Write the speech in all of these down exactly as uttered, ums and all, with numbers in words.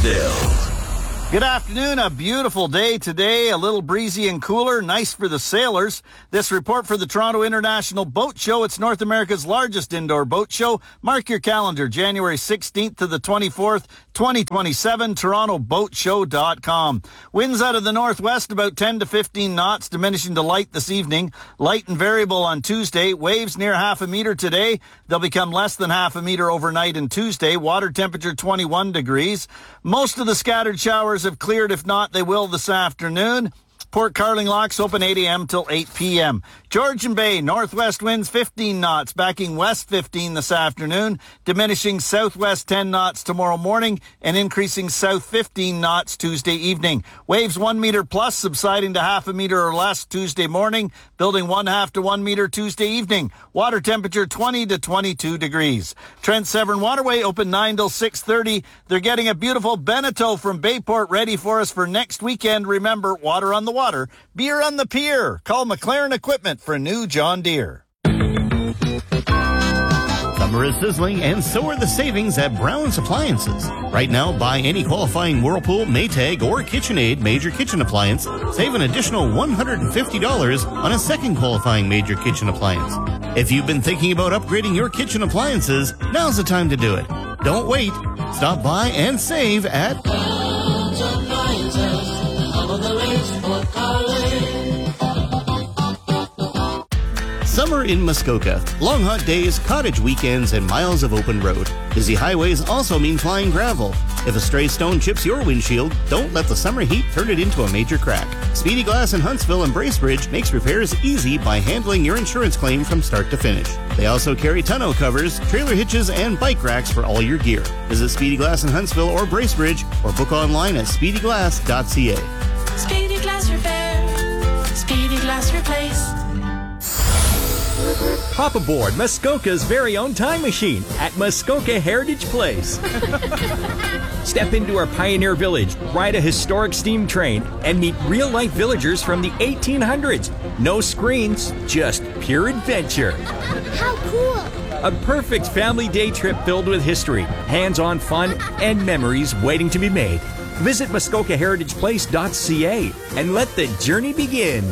Huntsville. Good afternoon. A beautiful day today, a little breezy and cooler, nice for the sailors. This report for the Toronto International Boat Show. It's North America's largest indoor boat show. Mark your calendar, January sixteenth to the twenty-fourth, twenty twenty-seven, toronto boat show dot com. Winds out of the northwest about ten to fifteen knots, diminishing to light this evening. Light and variable on Tuesday. Waves near half a meter today. They'll become less than half a meter overnight and Tuesday. Water temperature twenty-one degrees. Most of the scattered showers have cleared. If not, they will this afternoon. Port Carling locks open eight a.m. till eight p.m. Georgian Bay, northwest winds fifteen knots, backing west fifteen this afternoon, diminishing southwest ten knots tomorrow morning, and increasing south fifteen knots Tuesday evening. Waves one meter plus, subsiding to half a meter or less Tuesday morning, building one half to one meter Tuesday evening. Water temperature twenty to twenty-two degrees. Trent Severn Waterway open nine till six thirty. They're getting a beautiful Beneteau from Bayport ready for us for next weekend. Remember, water on the water. Water, beer on the pier. Call McLaren Equipment for a new John Deere. Summer is sizzling, and so are the savings at Brown's Appliances. Right now, buy any qualifying Whirlpool, Maytag, or KitchenAid major kitchen appliance. Save an additional one hundred fifty dollars on a second qualifying major kitchen appliance. If you've been thinking about upgrading your kitchen appliances, now's the time to do it. Don't wait. Stop by and save at Brown's Appliances. Summer in Muskoka. Long hot days, cottage weekends, and miles of open road. Busy highways also mean flying gravel. If a stray stone chips your windshield, don't let the summer heat turn it into a major crack. Speedy Glass in Huntsville and Bracebridge makes repairs easy by handling your insurance claim from start to finish. They also carry tonneau covers, trailer hitches, and bike racks for all your gear. Visit Speedy Glass in Huntsville or Bracebridge, or book online at speedy glass dot c a. Speedy Glass Repair, Speedy Glass Replace. Hop aboard Muskoka's very own time machine at Muskoka Heritage Place. Step into our pioneer village, ride a historic steam train, and meet real-life villagers from the eighteen hundreds. No screens, just pure adventure. How cool! A perfect family day trip filled with history, hands-on fun, and memories waiting to be made. Visit muskoka heritage place dot c a and let the journey begin.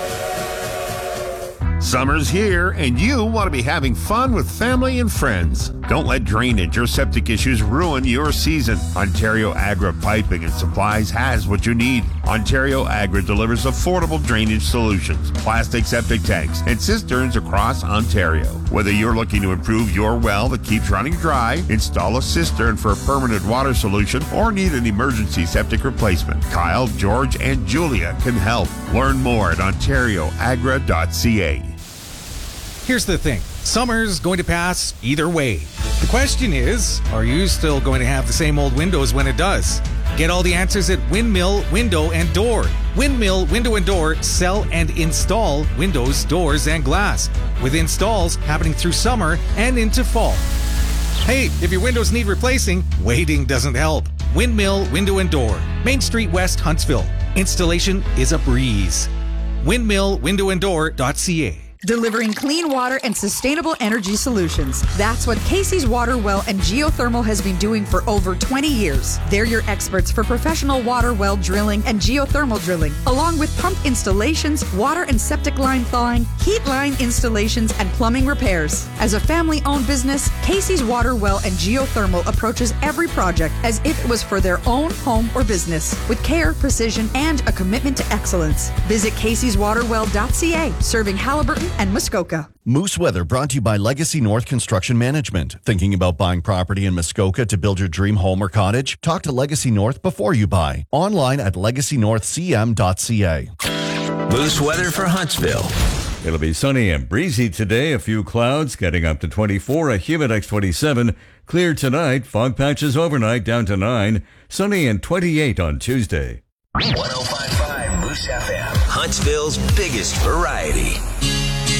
Summer's here, and you want to be having fun with family and friends. Don't let drainage or septic issues ruin your season. Ontario Agra Piping and Supplies has what you need. Ontario Agra delivers affordable drainage solutions, plastic septic tanks, and cisterns across Ontario. Whether you're looking to improve your well that keeps running dry, install a cistern for a permanent water solution, or need an emergency septic replacement, Kyle, George, and Julia can help. Learn more at ontario agra dot c a. Here's the thing. Summer's going to pass either way. The question is, are you still going to have the same old windows when it does? Get all the answers at Windmill Window and Door. Windmill Window and Door sell and install windows, doors, and glass, with installs happening through summer and into fall. Hey, if your windows need replacing, waiting doesn't help. Windmill Window and Door, Main Street West, Huntsville. Installation is a breeze. windmill window and door dot c a. Delivering clean water and sustainable energy solutions. That's what Casey's Water Well and Geothermal has been doing for over twenty years. They're your experts for professional water well drilling and geothermal drilling, along with pump installations, water and septic line thawing, heat line installations, and plumbing repairs. As a family-owned business, Casey's Water Well and Geothermal approaches every project as if it was for their own home or business, with care, precision, and a commitment to excellence. Visit caseys water well dot c a, serving Haliburton and Muskoka. Moose Weather brought to you by Legacy North Construction Management. Thinking about buying property in Muskoka to build your dream home or cottage? Talk to Legacy North before you buy. Online at legacy north c m dot c a. Moose Weather for Huntsville. It'll be sunny and breezy today. A few clouds getting up to twenty-four. A humid X twenty-seven. Clear tonight. Fog patches overnight down to nine. Sunny and twenty-eight on Tuesday. one oh five point five Moose F M. Huntsville's biggest variety.